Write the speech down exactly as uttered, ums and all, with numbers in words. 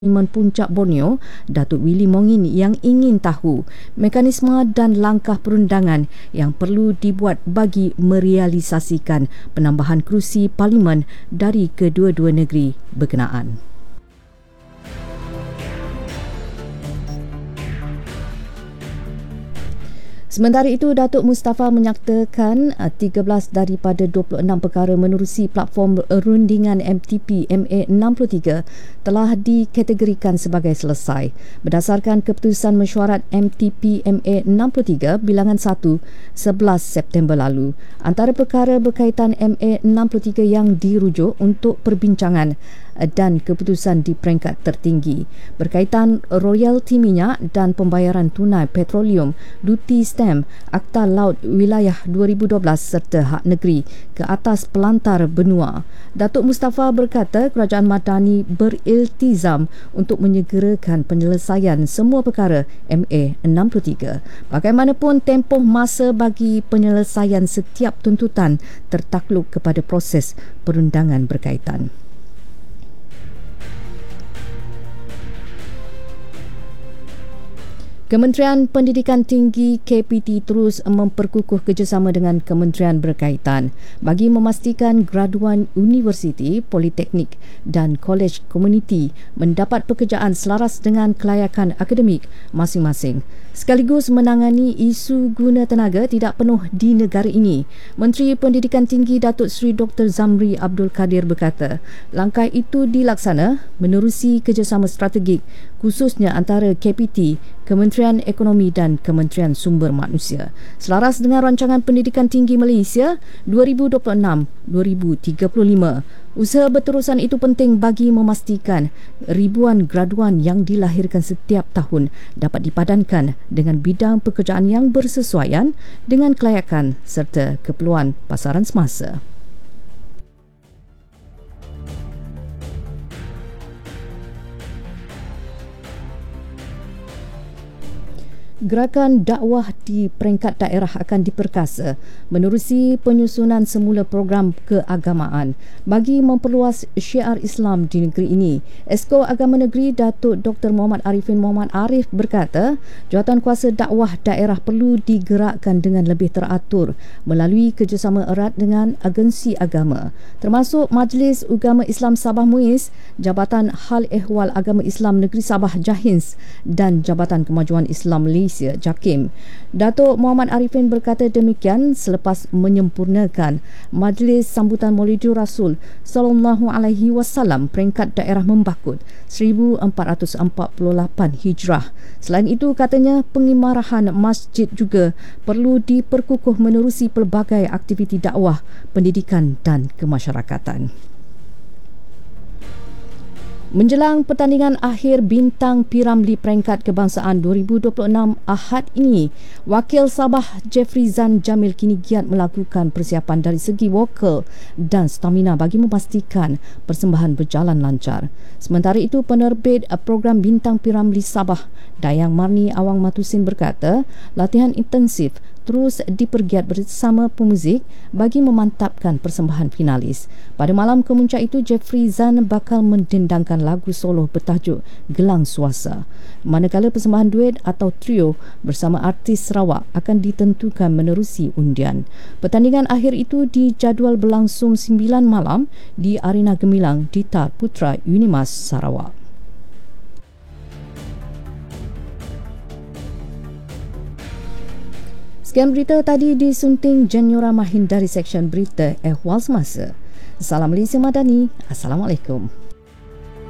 Puncak Borneo, Datuk Willy Mongin yang ingin tahu mekanisme dan langkah perundangan yang perlu dibuat bagi merealisasikan penambahan kerusi parlimen dari kedua-dua negeri berkenaan. Sementara itu, Datuk Mustafa menyatakan tiga belas daripada dua puluh enam perkara menerusi platform rundingan M T P M A enam puluh tiga telah dikategorikan sebagai selesai berdasarkan keputusan mesyuarat M T P M A enam puluh tiga bilangan satu sebelas September lalu. Antara perkara berkaitan M A enam puluh tiga yang dirujuk untuk perbincangan dan keputusan di peringkat tertinggi berkaitan royalti minyak dan pembayaran tunai petroleum, duty stamp, Akta Laut Wilayah dua ribu dua belas serta hak negeri ke atas pelantar benua. Datuk Mustafa berkata kerajaan madani beriltizam untuk menyegerakan penyelesaian semua perkara M A enam puluh tiga. Bagaimanapun, tempoh masa bagi penyelesaian setiap tuntutan tertakluk kepada proses perundangan berkaitan. Kementerian Pendidikan Tinggi K P T terus memperkukuh kerjasama dengan kementerian berkaitan bagi memastikan graduan universiti, politeknik dan kolej komuniti mendapat pekerjaan selaras dengan kelayakan akademik masing-masing, sekaligus menangani isu guna tenaga tidak penuh di negara ini. Menteri Pendidikan Tinggi Datuk Seri Doktor Zamri Abdul Kadir berkata, langkah itu dilaksana menerusi kerjasama strategik khususnya antara K P T, Kementerian Ekonomi dan Kementerian Sumber Manusia selaras dengan Rancangan Pendidikan Tinggi Malaysia dua ribu dua puluh enam dua ribu tiga puluh lima. Usaha berterusan itu penting bagi memastikan ribuan graduan yang dilahirkan setiap tahun dapat dipadankan dengan bidang pekerjaan yang bersesuaian dengan kelayakan serta keperluan pasaran semasa. Gerakan dakwah di peringkat daerah akan diperkasa menerusi penyusunan semula program keagamaan bagi memperluas syiar Islam di negeri ini. Esko Agama Negeri Datuk Doktor Muhammad Arifin Muhammad Arif berkata, jawatankuasa dakwah daerah perlu digerakkan dengan lebih teratur melalui kerjasama erat dengan agensi agama, termasuk Majlis Ugama Islam Sabah Muiz, Jabatan Hal Ehwal Agama Islam Negeri Sabah Jahins dan Jabatan Kemajuan Islam Malaysia JAKIM. Datuk Muhammad Arifin berkata demikian selepas menyempurnakan Majlis Sambutan Maulidur Rasul sallallahu alaihi wasallam peringkat daerah Membakut seribu empat ratus empat puluh lapan Hijrah. Selain itu, katanya pengimarahan masjid juga perlu diperkukuh menerusi pelbagai aktiviti dakwah, pendidikan dan kemasyarakatan. Menjelang pertandingan akhir Bintang P Ramlee Peringkat Kebangsaan dua ribu dua puluh enam Ahad ini, Wakil Sabah Jeffrey Zan Jamil kini giat melakukan persiapan dari segi vokal dan stamina bagi memastikan persembahan berjalan lancar. Sementara itu, penerbit program Bintang P Ramlee Sabah, Dayang Marni Awang Matusin berkata, latihan intensif terus dipergiat bersama pemuzik bagi memantapkan persembahan finalis. Pada malam kemuncak itu, Jeffrey Zan bakal mendendangkan lagu solo bertajuk Gelang Suasa, manakala persembahan duet atau trio bersama artis Sarawak akan ditentukan menerusi undian. Pertandingan akhir itu dijadual berlangsung sembilan malam di Arena Gemilang di Tar Putra Unimas Sarawak. Sekian berita tadi disunting Janyora Mahin dari Seksyen Berita Ehwal Semasa. Salam Malaysia Madani. Assalamualaikum.